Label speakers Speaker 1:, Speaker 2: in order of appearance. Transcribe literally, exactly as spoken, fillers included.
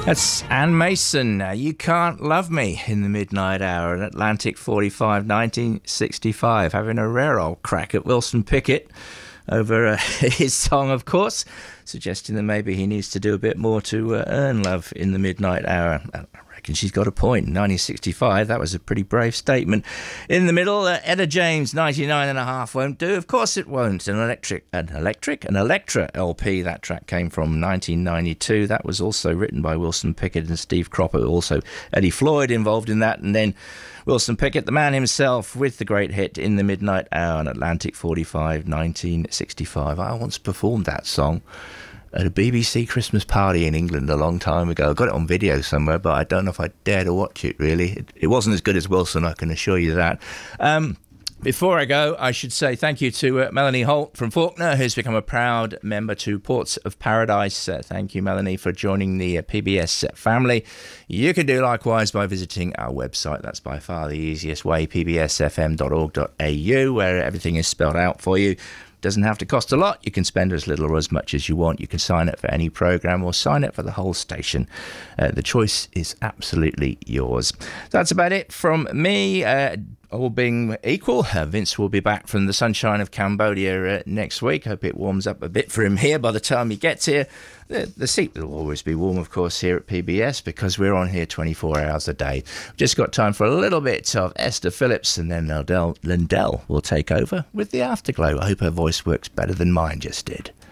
Speaker 1: That's Ann Mason. Uh, You Can't Love Me in the Midnight Hour at Atlantic forty-five, nineteen sixty-five. Having a rare old crack at Wilson Pickett over uh, his song, of course, suggesting that maybe he needs to do a bit more to uh, earn love in the Midnight Hour. I reckon she's got a point. nineteen sixty-five, that was a pretty brave statement. In the middle, uh, Etta James, ninety-nine and a half won't do. Of course it won't. An electric, an electric, an Electra L P. That track came from nineteen ninety-two. That was also written by Wilson Pickett and Steve Cropper. Also Eddie Floyd involved in that. And then Wilson Pickett, the man himself, with the great hit In the Midnight Hour on Atlantic forty-five, nineteen sixty-five. I once performed that song at a B B C Christmas party in England a long time ago. I got it on video somewhere, but I don't know if I dare to watch it, really. It, it wasn't as good as Wilson, I can assure you that. Um, before I go, I should say thank you to uh, Melanie Holt from Faulkner, who's become a proud member to Ports of Paradise. Uh, thank you, Melanie, for joining the uh, P B S family. You can do likewise by visiting our website. That's by far the easiest way, p b s f m dot org dot a u, where everything is spelled out for you. Doesn't have to cost a lot. You can spend as little or as much as you want. You can sign up for any program or sign up for the whole station. Uh, the choice is absolutely yours. That's about it from me. Uh, all being equal, uh, Vince will be back from the sunshine of Cambodia uh, next week. Hope it warms up a bit for him here by the time he gets here. The, the seat will always be warm, of course, here at P B S because we're on here twenty-four hours a day. We've just got time for a little bit of Esther Phillips, and then Lindell, Lindell will take over with the Afterglow. I hope her voice works better than mine just did.